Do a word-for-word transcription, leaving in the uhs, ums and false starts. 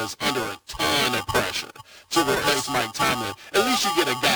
is under a ton of pressure to replace Mike Tomlin. At least you get a guy